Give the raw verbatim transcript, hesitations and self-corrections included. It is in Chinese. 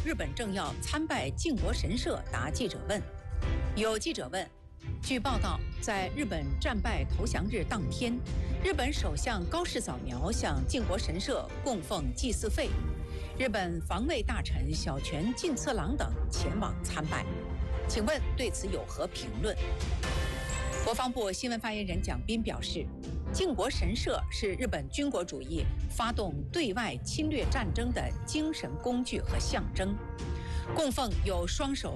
日本政要参拜靖国神社答记者问。有记者问，据报道，在日本战败投降日当天，日本首相高市早苗向靖国神社供奉祭祀费，日本防卫大臣小泉进次郎等前往参拜，请问对此有何评论？国防部新闻发言人蒋斌表示，靖国神社是日本军国主义发动对外侵略战争的精神工具和象征，供奉有双手